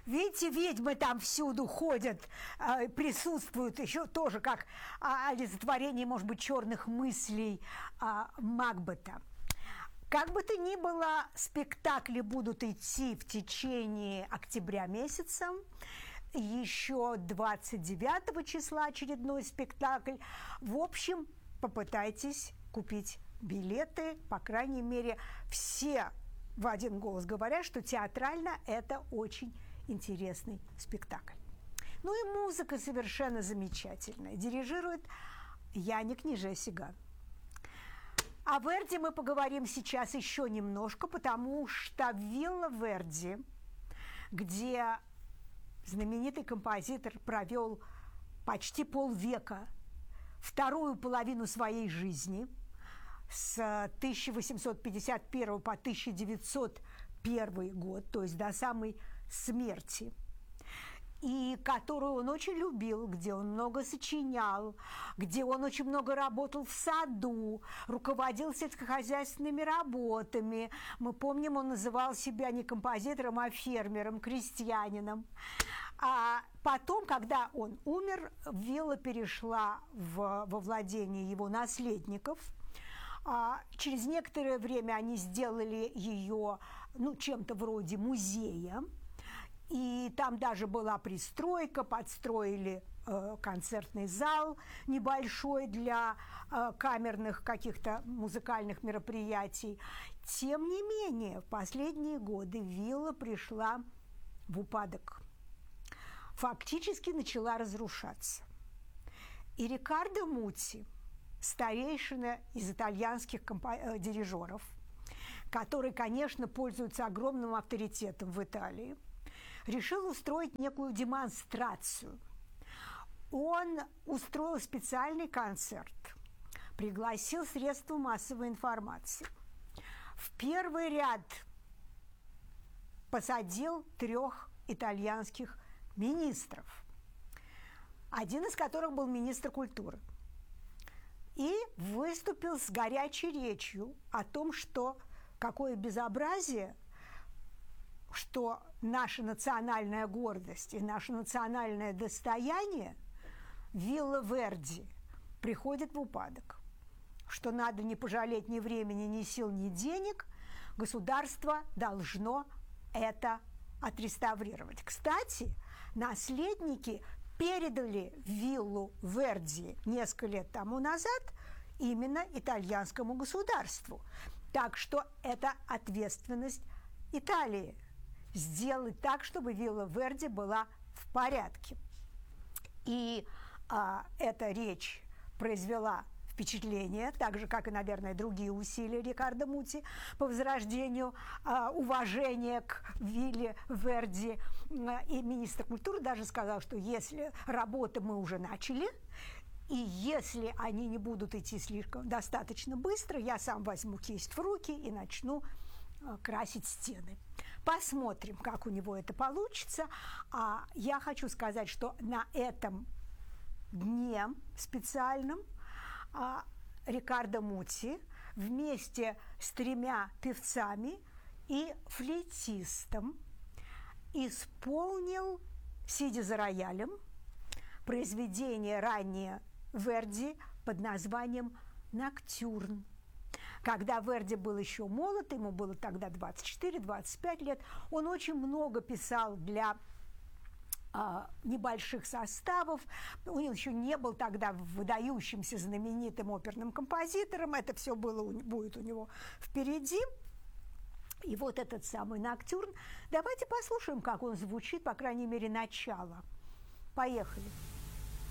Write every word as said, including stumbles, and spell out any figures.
Видите, ведьмы там всюду ходят, э, присутствуют, еще тоже как а, олицетворение, может быть, черных мыслей а, Макбета. Как бы то ни было, спектакли будут идти в течение октября месяца. Еще двадцать девятого числа очередной спектакль. В общем, попытайтесь купить билеты, по крайней мере, все в один голос говорят, что театрально это очень интересный спектакль. Ну и музыка совершенно замечательная. Дирижирует Яник Нижесиган. О Верди мы поговорим сейчас еще немножко, потому что в Вилла Верди, где знаменитый композитор провел почти полвека, вторую половину своей жизни, с тысяча восемьсот пятьдесят первого по тысяча девятьсот первый год, то есть до самой смерти, и которую он очень любил, где он много сочинял, где он очень много работал в саду, руководил сельскохозяйственными работами. Мы помним, он называл себя не композитором, а фермером, крестьянином. А потом, когда он умер, вилла перешла в, во владение его наследников. А через некоторое время они сделали ее, ну, чем-то вроде музея. И там даже была пристройка, подстроили э, концертный зал небольшой для э, камерных каких-то музыкальных мероприятий. Тем не менее, в последние годы вилла пришла в упадок. Фактически начала разрушаться. И Риккардо Мути, старейшина из итальянских компо- э, дирижеров, который, конечно, пользуется огромным авторитетом в Италии, решил устроить некую демонстрацию. Он устроил специальный концерт, пригласил средства массовой информации. В первый ряд посадил трех итальянских министров, один из которых был министр культуры, и выступил с горячей речью о том, что какое безобразие, что наша национальная гордость и наше национальное достояние Вилла Верди приходит в упадок, что надо не пожалеть ни времени, ни сил, ни денег, государство должно это отреставрировать. Кстати, наследники передали виллу Верди несколько лет тому назад именно итальянскому государству. Так что это ответственность Италии – сделать так, чтобы вилла Верди была в порядке. И а, эта речь произвела впечатление, так же, как и, наверное, другие усилия Риккардо Мути по возрождению а, уважения к вилле Верди. И министр культуры даже сказал, что если работы мы уже начали, и если они не будут идти слишком достаточно быстро, я сам возьму кисть в руки и начну красить стены. Посмотрим, как у него это получится. А я хочу сказать, что на этом дне специальном а, Риккардо Мути вместе с тремя певцами и флейтистом исполнил, сидя за роялем, произведение ранее Верди под названием «Ноктюрн». Когда Верди был еще молод, ему было тогда двадцать четыре - двадцать пять лет, он очень много писал для а, небольших составов. Он еще не был тогда выдающимся знаменитым оперным композитором, это все было, будет у него впереди. И вот этот самый «Ноктюрн». Давайте послушаем, как он звучит, по крайней мере, начало. Поехали.